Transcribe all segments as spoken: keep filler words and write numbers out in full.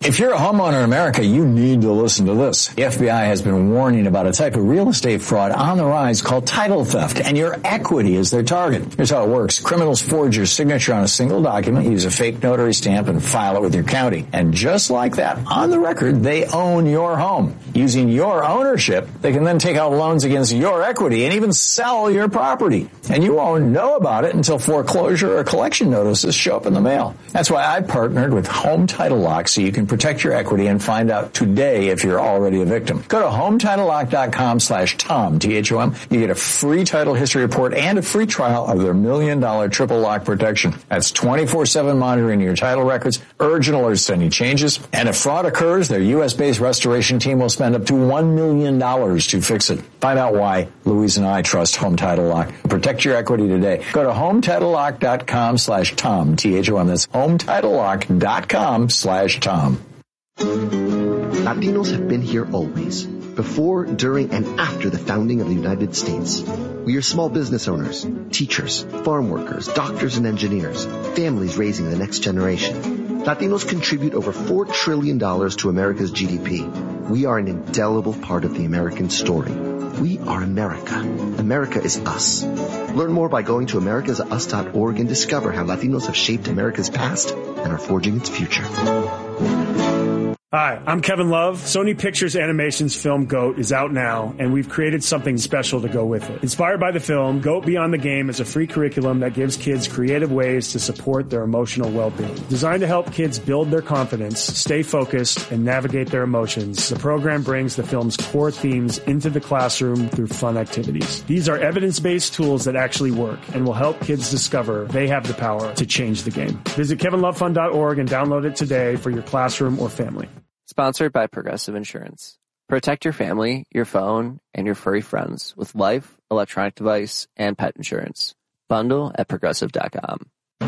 If you're a homeowner in America, you need to listen to this. The F B I has been warning about a type of real estate fraud on the rise called title theft, and your equity is their target. Here's how it works. Criminals forge your signature on a single document, use a fake notary stamp, and file it with your county. And just like that, on the record, they own your home. Using your ownership, they can then take out loans against your equity and even sell your property. And you won't know about it until foreclosure or collection notices show up in the mail. That's why I partnered with Home Title Lock, so you can protect your equity and find out today if you're already a victim. Go to home title lock dot com slash Tom, T H O M. You get a free title history report and a free trial of their million dollar triple lock protection. That's twenty-four seven monitoring your title records, urgent alerts to any changes, and if fraud occurs, their U S based restoration team will spend up to one million dollars to fix it. Find out why Louise and I trust Home Title Lock. Protect your equity today. Go to home title lock dot com slash Tom, T H O M. That's home title lock dot com slash Tom. Latinos have been here always, before, during, and after the founding of the United States. We are small business owners, teachers, farm workers, doctors and engineers, families raising the next generation. Latinos contribute over four trillion dollars to America's G D P. We are an indelible part of the American story. We are America. America is us. Learn more by going to americas us dot org and discover how Latinos have shaped America's past and are forging its future. Hi, I'm Kevin Love. Sony Pictures Animation's film GOAT is out now, and we've created something special to go with it. Inspired by the film, GOAT Beyond the Game is a free curriculum that gives kids creative ways to support their emotional well-being. Designed to help kids build their confidence, stay focused, and navigate their emotions, the program brings the film's core themes into the classroom through fun activities. These are evidence-based tools that actually work and will help kids discover they have the power to change the game. Visit kevin love fund dot org and download it today for your classroom or family. Sponsored by Progressive Insurance. Protect your family, your phone, and your furry friends with life, electronic device, and pet insurance. Bundle at progressive dot com.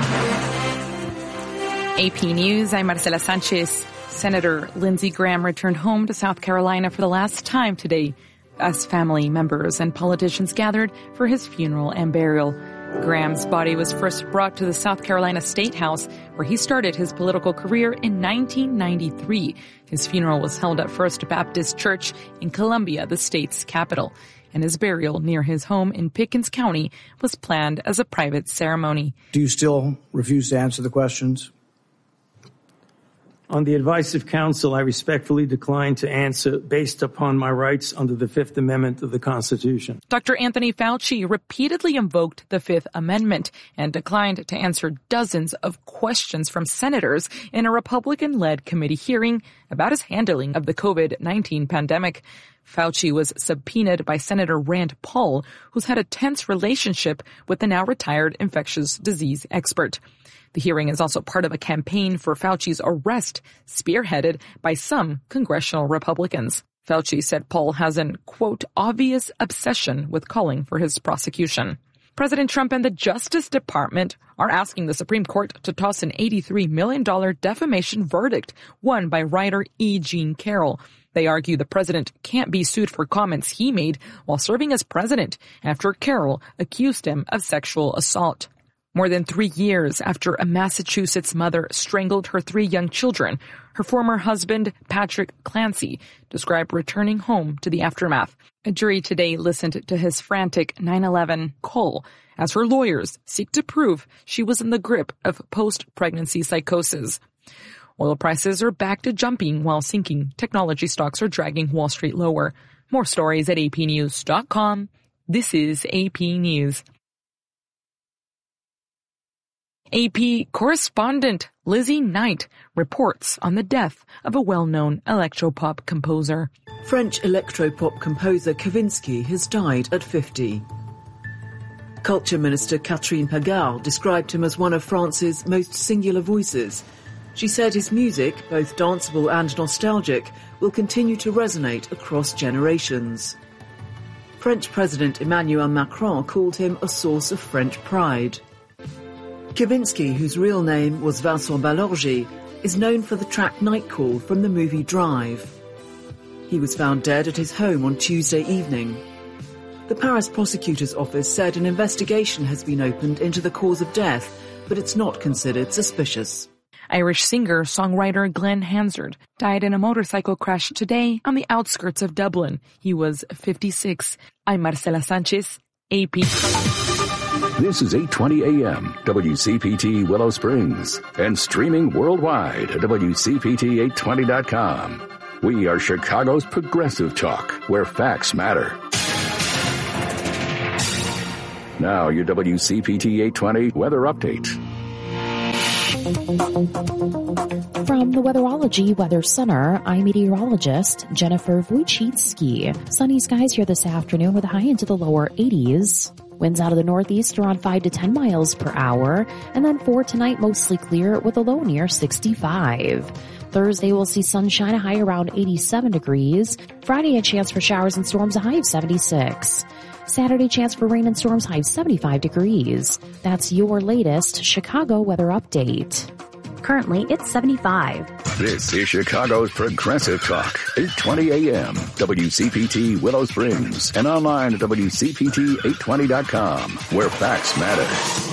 A P News, I'm Marcela Sanchez. Senator Lindsey Graham returned home to South Carolina for the last time today as family members and politicians gathered for his funeral and burial. Graham's body was first brought to the South Carolina State House, where he started his political career in nineteen ninety-three. His funeral was held at First Baptist Church in Columbia, the state's capital, and his burial near his home in Pickens County was planned as a private ceremony. Do you still refuse to answer the questions? On the advice of counsel, I respectfully decline to answer based upon my rights under the Fifth Amendment of the Constitution. Doctor Anthony Fauci repeatedly invoked the Fifth Amendment and declined to answer dozens of questions from senators in a Republican-led committee hearing about his handling of the COVID nineteen pandemic. Fauci was subpoenaed by Senator Rand Paul, who's had a tense relationship with the now retired infectious disease expert. The hearing is also part of a campaign for Fauci's arrest, spearheaded by some congressional Republicans. Fauci said Paul has an, quote, obvious obsession with calling for his prosecution. President Trump and the Justice Department are asking the Supreme Court to toss an eighty-three million dollars defamation verdict won by writer E. Jean Carroll. They argue the president can't be sued for comments he made while serving as president after Carroll accused him of sexual assault. More than three years after a Massachusetts mother strangled her three young children, her former husband, Patrick Clancy, described returning home to the aftermath. A jury today listened to his frantic nine eleven call as her lawyers seek to prove she was in the grip of post-pregnancy psychosis. Oil prices are back to jumping while sinking. Technology stocks are dragging Wall Street lower. More stories at a p news dot com. This is A P News. A P correspondent Lizzie Knight reports on the death of a well-known electropop composer. French electropop composer Kavinsky has died at fifty. Culture Minister Catherine Pagard described him as one of France's most singular voices. She said his music, both danceable and nostalgic, will continue to resonate across generations. French President Emmanuel Macron called him a source of French pride. Kavinsky, whose real name was Vincent Ballorgy, is known for the track Night Call from the movie Drive. He was found dead at his home on Tuesday evening. The Paris prosecutor's office said an investigation has been opened into the cause of death, but it's not considered suspicious. Irish singer-songwriter Glenn Hansard died in a motorcycle crash today on the outskirts of Dublin. He was fifty-six. I'm Marcela Sanchez, A P. This is eight twenty A M, W C P T Willow Springs, and streaming worldwide at W C P T eight twenty dot com. We are Chicago's progressive talk, where facts matter. Now, your W C P T eight twenty weather update. From the Weatherology Weather Center, I'm meteorologist Jennifer Wojcicki. Sunny skies here this afternoon with a high into the lower eighties. Winds out of the northeast around five to ten miles per hour. And then for tonight, mostly clear with a low near sixty-five. Thursday, we'll see sunshine, a high around eighty-seven degrees. Friday, a chance for showers and storms, a high of seventy-six. Saturday, chance for rain and storms, high of seventy-five degrees. That's your latest Chicago weather update. Currently, it's seventy-five. This is Chicago's Progressive Talk, eight twenty A M, W C P T Willow Springs, and online at W C P T eight twenty dot com, where facts matter.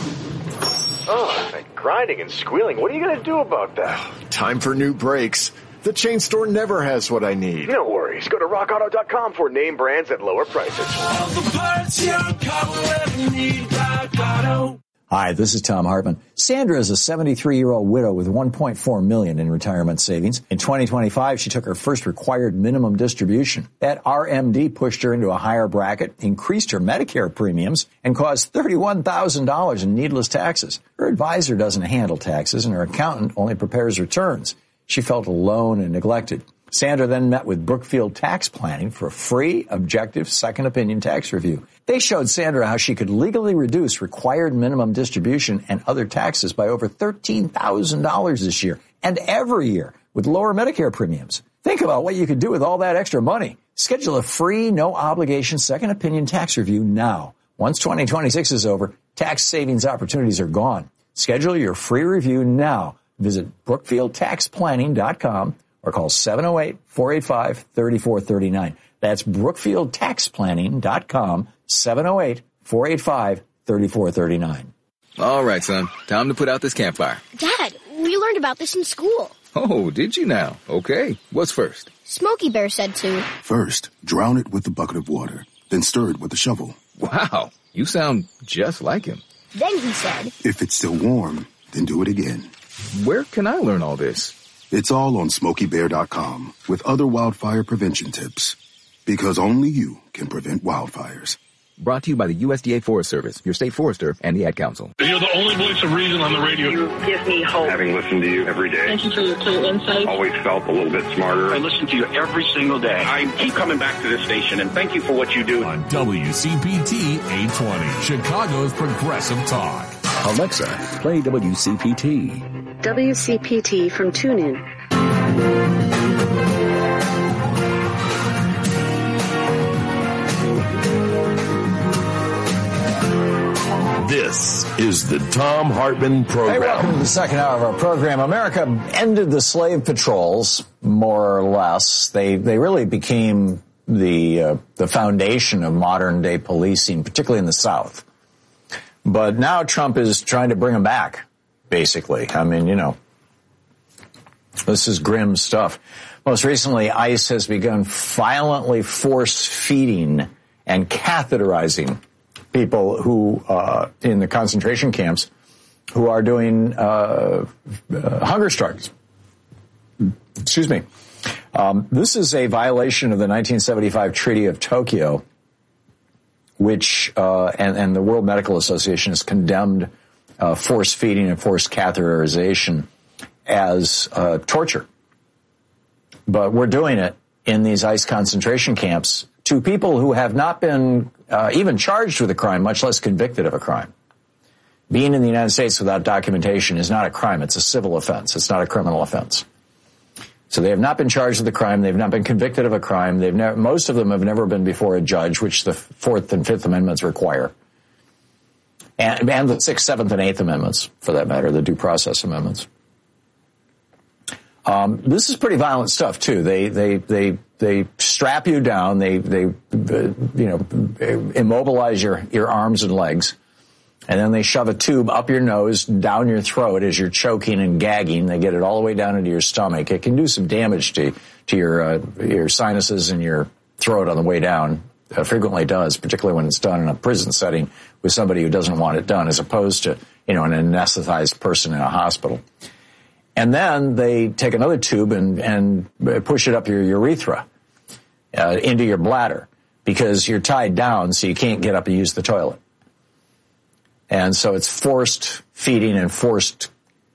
Oh, that grinding and squealing. What are you going to do about that? Time for new brakes. The chain store never has what I need. No worries. Go to rock auto dot com for name brands at lower prices. All the parts your car will ever need, Rock Auto. Hi, this is Tom Hartman. Sandra is a seventy-three-year-old widow with one point four million dollars in retirement savings. In twenty twenty-five, she took her first required minimum distribution. That R M D pushed her into a higher bracket, increased her Medicare premiums, and caused thirty-one thousand dollars in needless taxes. Her advisor doesn't handle taxes, and her accountant only prepares returns. She felt alone and neglected. Sandra then met with Brookfield Tax Planning for a free, objective, second opinion tax review. They showed Sandra how she could legally reduce required minimum distribution and other taxes by over thirteen thousand dollars this year and every year with lower Medicare premiums. Think about what you could do with all that extra money. Schedule a free, no-obligation second opinion tax review now. Once twenty twenty-six is over, tax savings opportunities are gone. Schedule your free review now. Visit brookfield tax planning dot com or call seven oh eight, four eight five, three four three nine. That's brookfield tax planning dot com, seven oh eight, four eight five, three four three nine. All right, son. Time to put out this campfire. Dad, we learned about this in school. Oh, did you now? Okay. What's first? Smokey Bear said to. First, drown it with a bucket of water, then stir it with a shovel. Wow. You sound just like him. Then he said. If it's still warm, then do it again. Where can I learn all this? It's all on smokey bear dot com with other wildfire prevention tips. Because only you can prevent wildfires. Brought to you by the U S D A Forest Service, your state forester, and the Ad Council. You're the only voice of reason on the radio. You give me hope. Having listened to you every day. Thank you for your clear insight. Always felt a little bit smarter. I listen to you every single day. I keep coming back to this station, and thank you for what you do. On W C P T eight twenty, Chicago's Progressive Talk. Alexa, play W C P T. W C P T from TuneIn. This is the Tom Hartman Program. Hey, welcome to the second hour of our program. America ended the slave patrols, more or less. They they really became the uh, the foundation of modern day policing, particularly in the South. But now Trump is trying to bring them back, basically. I mean, you know, this is grim stuff. Most recently, ICE has begun violently force feeding and catheterizing people who, uh, in the concentration camps, who are doing, uh, uh hunger strikes. Excuse me. Um, this is a violation of the nineteen seventy-five Treaty of Tokyo, which, uh, and, and the World Medical Association has condemned, uh, force feeding and forced catheterization as, uh, torture. But we're doing it in these ICE concentration camps to people who have not been uh, even charged with a crime, much less convicted of a crime. Being in the United States without documentation is not a crime. It's a civil offense. It's not a criminal offense. So they have not been charged with a crime. They've not been convicted of a crime. They've never, most of them have never been before a judge, which the Fourth and Fifth Amendments require. And, and the Sixth, Seventh, and Eighth Amendments, for that matter, the Due Process Amendments. Um, this is pretty violent stuff too. They, they, they, they strap you down. They, they, uh, you know, immobilize your, your arms and legs. And then they shove a tube up your nose, down your throat as you're choking and gagging. They get it all the way down into your stomach. It can do some damage to to your uh, your sinuses and your throat on the way down. Uh, frequently does, particularly when it's done in a prison setting with somebody who doesn't want it done, as opposed to, you know, an anesthetized person in a hospital. And then they take another tube and, and push it up your urethra, uh, into your bladder, because you're tied down so you can't get up and use the toilet. And so it's forced feeding and forced